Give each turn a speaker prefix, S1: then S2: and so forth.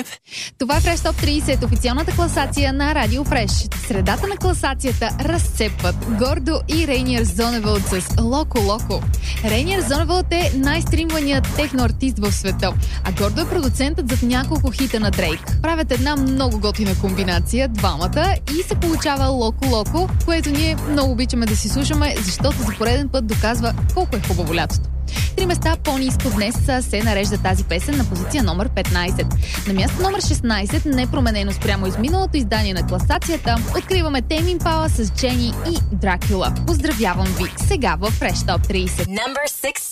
S1: Това е Fresh Top 30, официалната класация на Радио Fresh. В средата на класацията разцепват Гордо и Рейниер Зоневълд с Локо Локо. Рейниер Зоневълд е най-стримваният техноартист в света, а Гордо е продуцентът зад няколко хита на Дрейк. Правят една много готина комбинация, двамата, и се получава Локо Локо, което ние много обичаме да си слушаме, защото за пореден път доказва колко е хубаво лятото. 3 места по-ниско днес се нарежда тази песен на позиция номер 15. На място номер 16, непроменено спрямо изминалото издание на класацията, откриваме Тейм Импала с Джени и Дракула. Поздравявам ви сега в Fresh Top 30.